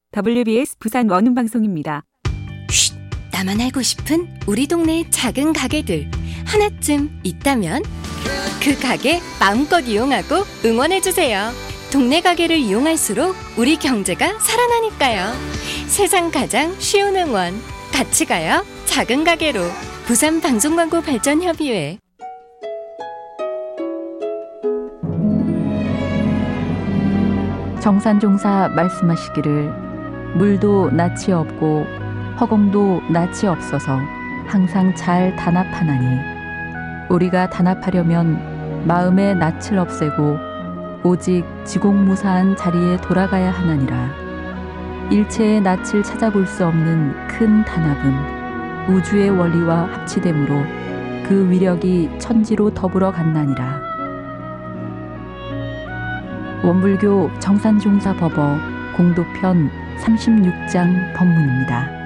WBS 부산 원음방송입니다. 쉿! 나만 알고 싶은 우리 동네 작은 가게들 하나쯤 있다면 그 가게 마음껏 이용하고 응원해주세요. 동네 가게를 이용할수록 우리 경제가 살아나니까요. 세상 가장 쉬운 응원 같이 가요. 작은 가게로. 부산 방송광고발전협의회. 정산종사 말씀하시기를 물도 낯이 없고 허공도 낯이 없어서 항상 잘 단합하나니 우리가 단합하려면 마음의 낯을 없애고 오직 지공무사한 자리에 돌아가야 하나니라. 일체의 낯을 찾아볼 수 없는 큰 단합은 우주의 원리와 합치됨으로 그 위력이 천지로 더불어 간다니라. 원불교 정산종사법어 공도편 36장 법문입니다.